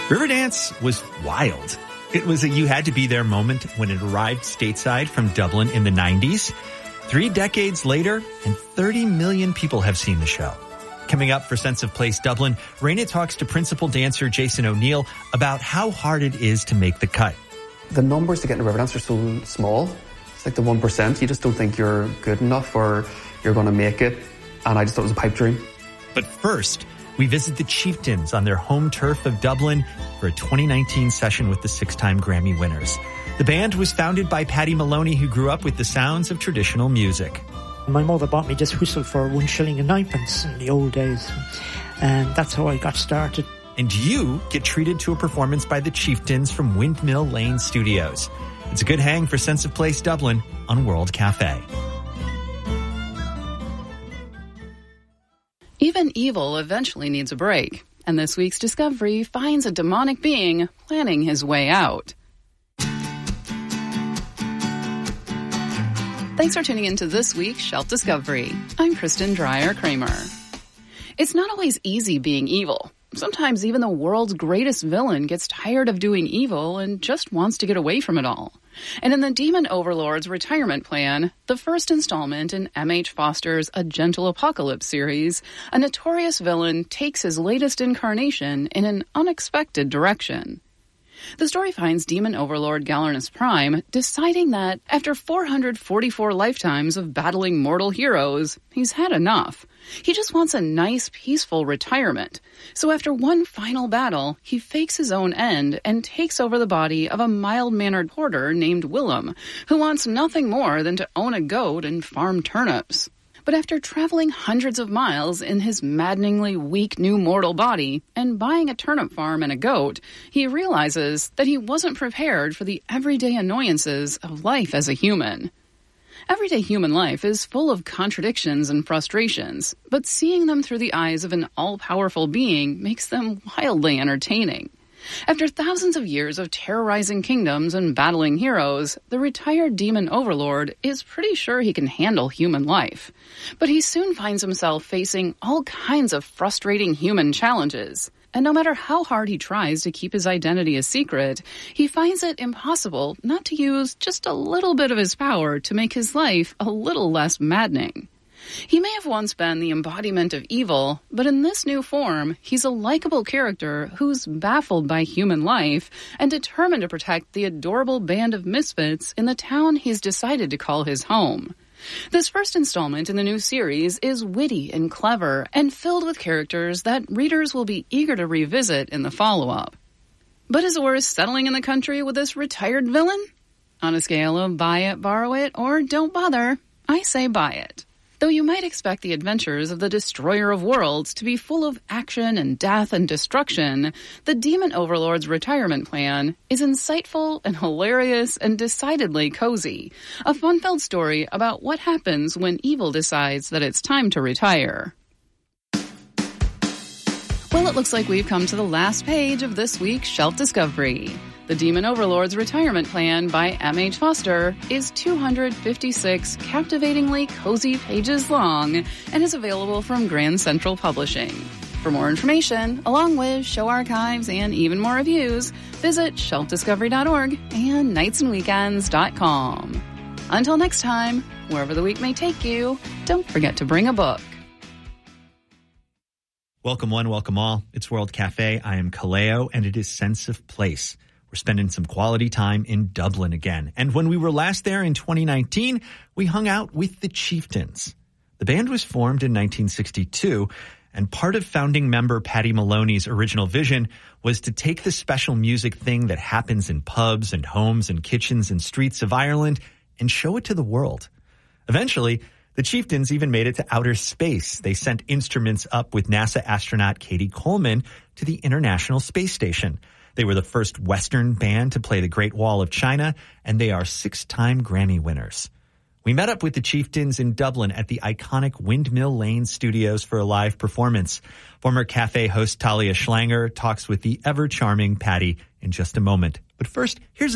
Riverdance was wild. It was a you-had-to-be-there moment when it arrived stateside from Dublin in the 90s. 3 decades later, and 30 million people have seen the show. Coming up for Sense of Place Dublin, Raina talks to principal dancer Jason O'Neill about how hard it is to make the cut. The numbers to get into Riverdance are so small. It's like the 1%. You just don't think you're good enough or you're going to make it. And I just thought it was a pipe dream. But first, we visit the Chieftains on their home turf of Dublin for a 2019 session with the 6-time Grammy winners. The band was founded by Paddy Maloney, who grew up with the sounds of traditional music. My mother bought me this whistle for 1 shilling and 9pence in the old days. And that's how I got started. And you get treated to a performance by the Chieftains from Windmill Lane Studios. It's a good hang for Sense of Place Dublin on World Cafe. Even evil eventually needs a break, and this week's discovery finds a demonic being planning his way out. Thanks for tuning into this week's Shelf Discovery. I'm Kristen Dreyer-Kramer. It's not always easy being evil. Sometimes even the world's greatest villain gets tired of doing evil and just wants to get away from it all. And in the Demon Overlord's Retirement Plan, the first installment in M.H. Foster's A Gentle Apocalypse series, a notorious villain takes his latest incarnation in an unexpected direction. The story finds Demon Overlord Galernus Prime deciding that after 444 lifetimes of battling mortal heroes, he's had enough. He just wants a nice, peaceful retirement. So after one final battle, he fakes his own end and takes over the body of a mild-mannered porter named Willem, who wants nothing more than to own a goat and farm turnips. But after traveling hundreds of miles in his maddeningly weak new mortal body and buying a turnip farm and a goat, he realizes that he wasn't prepared for the everyday annoyances of life as a human. Everyday human life is full of contradictions and frustrations, but seeing them through the eyes of an all-powerful being makes them wildly entertaining. After thousands of years of terrorizing kingdoms and battling heroes, the retired demon overlord is pretty sure he can handle human life. But he soon finds himself facing all kinds of frustrating human challenges. And no matter how hard he tries to keep his identity a secret, he finds it impossible not to use just a little bit of his power to make his life a little less maddening. He may have once been the embodiment of evil, but in this new form, he's a likable character who's baffled by human life and determined to protect the adorable band of misfits in the town he's decided to call his home. This first installment in the new series is witty and clever and filled with characters that readers will be eager to revisit in the follow-up. But is it worth settling in the country with this retired villain? On a scale of buy it, borrow it, or don't bother, I say buy it. Though you might expect the adventures of the Destroyer of Worlds to be full of action and death and destruction, the Demon Overlord's Retirement Plan is insightful and hilarious and decidedly cozy. A fun-filled story about what happens when evil decides that it's time to retire. Well, it looks like we've come to the last page of this week's Shelf Discovery. The Demon Overlord's Retirement Plan by M.H. Foster is 256 captivatingly cozy pages long and is available from Grand Central Publishing. For more information, along with show archives and even more reviews, visit shelfdiscovery.org and nightsandweekends.com. Until next time, wherever the week may take you, don't forget to bring a book. Welcome one, welcome all. It's World Cafe. I am Kaleo, and it is Sense of Place. We're spending some quality time in Dublin again. And when we were last there in 2019, we hung out with the Chieftains. The band was formed in 1962, and part of founding member Paddy Maloney's original vision was to take the special music thing that happens in pubs and homes and kitchens and streets of Ireland and show it to the world. Eventually, the Chieftains even made it to outer space. They sent instruments up with NASA astronaut Katie Coleman to the International Space Station. They were the first Western band to play the Great Wall of China, and they are 6-time Grammy winners. We met up with the Chieftains in Dublin at the iconic Windmill Lane Studios for a live performance. Former cafe host Talia Schlanger talks with the ever-charming Paddy in just a moment. But first, here's